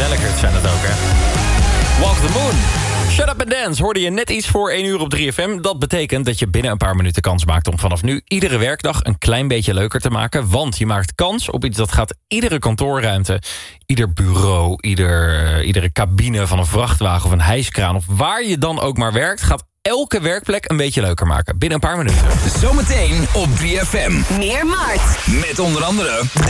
Gallagher zijn het ook, hè. Walk the Moon. Shut Up and Dance hoorde je net iets voor 1 uur op 3FM. Dat betekent dat je binnen een paar minuten kans maakt om vanaf nu iedere werkdag een klein beetje leuker te maken. Want je maakt kans op iets dat gaat iedere kantoorruimte, ieder bureau, iedere cabine van een vrachtwagen of een hijskraan of waar je dan ook maar werkt, gaat elke werkplek een beetje leuker maken. Binnen een paar minuten. Zometeen op 3FM. Meer Mart. Met onder andere